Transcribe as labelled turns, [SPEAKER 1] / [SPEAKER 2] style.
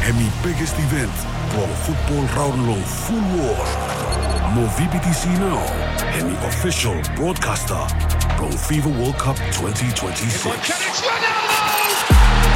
[SPEAKER 1] Hemi biggest event, pro football round full war. Mo VBTC now, Hemi official broadcaster, pro FIFA World Cup 2026.